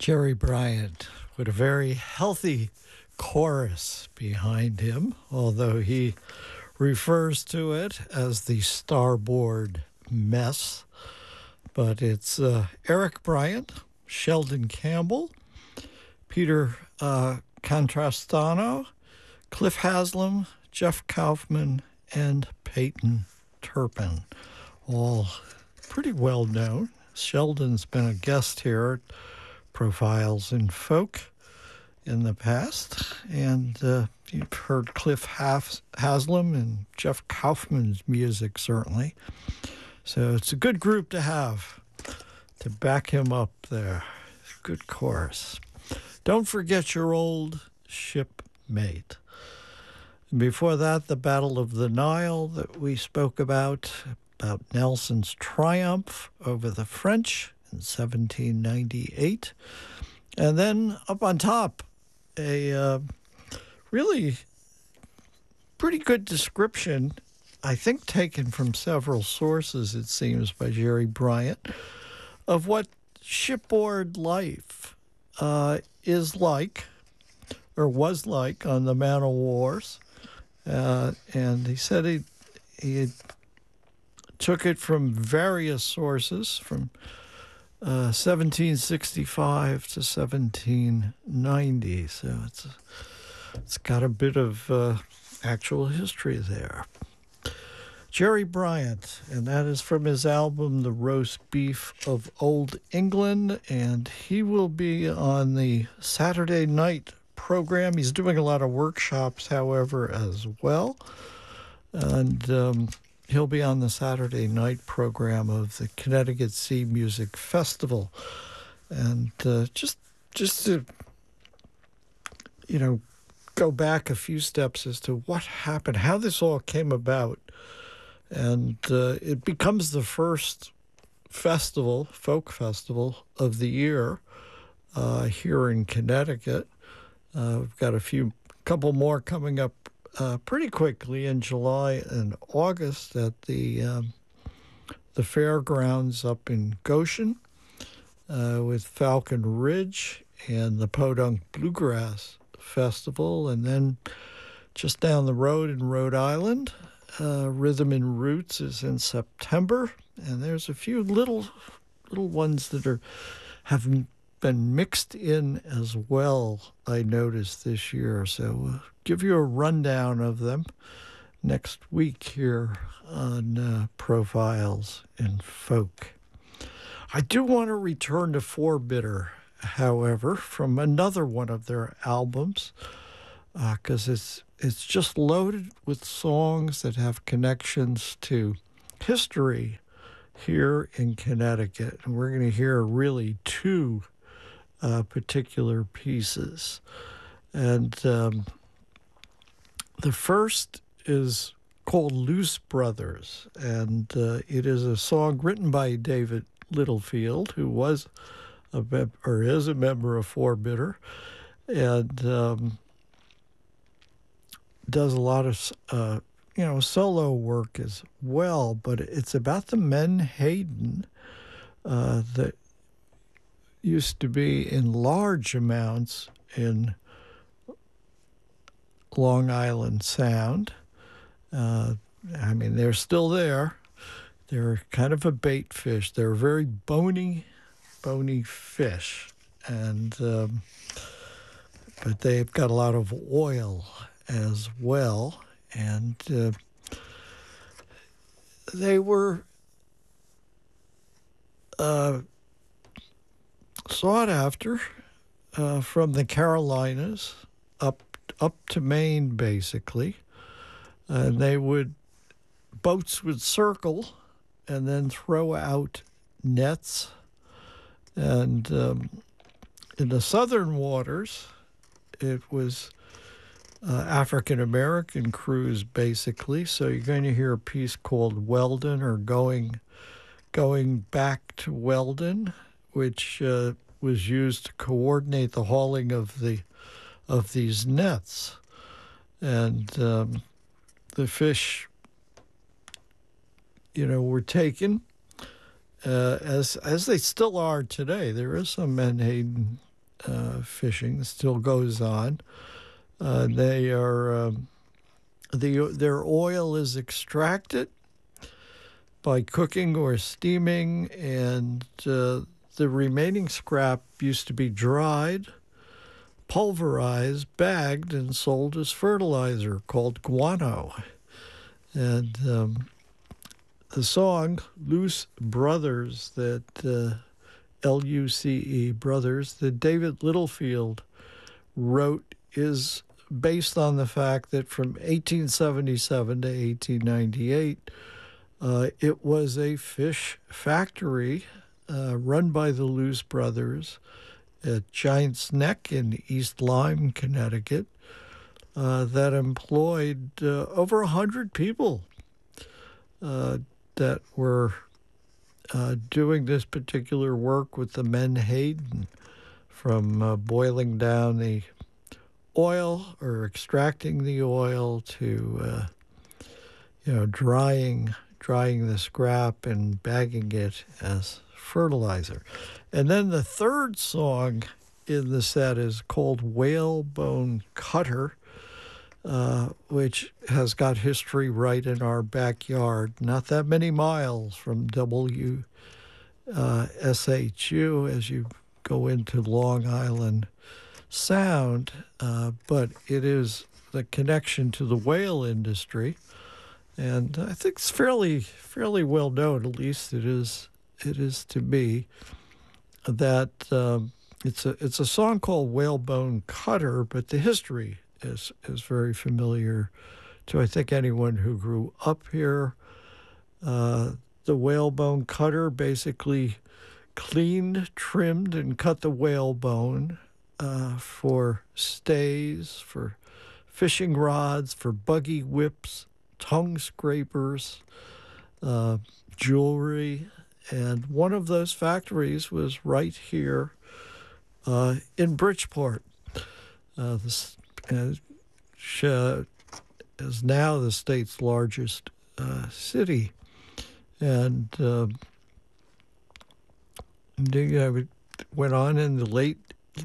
Jerry Bryant with a very healthy chorus behind him, although he refers to it as the Starboard Mess. But it's Eric Bryant, Sheldon Campbell, Peter Contrastano, Cliff Haslam, Jeff Kaufman, and Peyton Turpin, all pretty well known. Sheldon's been a guest here at Profiles in Folk in the past, and you've heard Cliff Haslam and Jeff Kaufman's music, certainly. So it's a good group to have to back him up there. Good chorus. Don't forget your old shipmate. And before that, the Battle of the Nile that we spoke about Nelson's triumph over the French in 1798. And then up on top, a really pretty good description, I think taken from several sources, it seems, by Jerry Bryant, of what shipboard life is like, or was like, on the man of wars. And he said he took it from various sources, from 1765 to 1790. So it's got a bit of actual history there. Jerry Bryant, and that is from his album, The Roast Beef of Old England, and he will be on the Saturday night program. He's doing a lot of workshops, however, as well. And he'll be on the Saturday night program of the Connecticut Sea Music Festival. And just to, go back a few steps as to what happened, how this all came about. And it becomes the first festival, folk festival of the year here in Connecticut. We've got couple more coming up pretty quickly in July and August at the fairgrounds up in Goshen with Falcon Ridge and the Podunk Bluegrass Festival. And then just down the road in Rhode Island, Rhythm and Roots is in September. And there's a few little ones that have been mixed in as well, I noticed this year. So give you a rundown of them next week here on Profiles in Folk. I do want to return to Forbidder, however, from another one of their albums, because it's just loaded with songs that have connections to history here in Connecticut. And we're going to hear really two particular pieces. And the first is called Loose Brothers, and it is a song written by David Littlefield, who was is a member of Forbidder, and does a lot of solo work as well. But it's about the Menhaden that used to be in large amounts in Long Island Sound. They're still there. They're kind of a bait fish. They're very bony fish, and but they've got a lot of oil as well. And they were sought after from the Carolinas up to Maine, basically. And boats would circle and then throw out nets. And in the southern waters, it was African-American crews, basically. So you're going to hear a piece called Weldon, or Going Back to Weldon, which was used to coordinate the hauling of these nets. And the fish, were taken as they still are today. There is some Menhaden fishing. It still goes on. They are their oil is extracted by cooking or steaming, and the remaining scrap used to be dried, pulverized, bagged, and sold as fertilizer called guano. And the song Luce Brothers, that Luce Brothers, that David Littlefield wrote, is based on the fact that from 1877 to 1898, it was a fish factory run by the Luce Brothers at Giant's Neck in East Lyme, Connecticut, that employed over 100 people that were doing this particular work with the Menhaden, from boiling down the oil or extracting the oil to drying the scrap and bagging it as fertilizer. And then the third song in the set is called Whalebone Cutter, which has got history right in our backyard, not that many miles from WSHU as you go into Long Island Sound, but it is the connection to the whale industry, and I think it's fairly well known, at least it is to me, that it's a song called Whalebone Cutter, but the history is very familiar to, I think, anyone who grew up here. The whalebone cutter basically cleaned, trimmed, and cut the whalebone for stays, for fishing rods, for buggy whips, tongue scrapers, jewelry. And one of those factories was right here in Bridgeport. This is now the state's largest city. And it went on in the late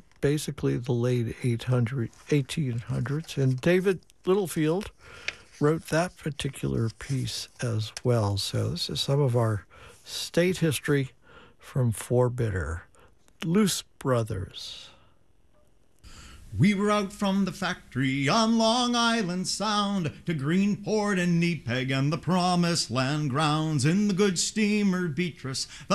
1800s. And David Littlefield wrote that particular piece as well. So this is some of our state history from Forbidder. Luce Brothers. We were out from the factory on Long Island Sound to Greenport and Nepeg and the Promised Land grounds in the good steamer Beatrice, the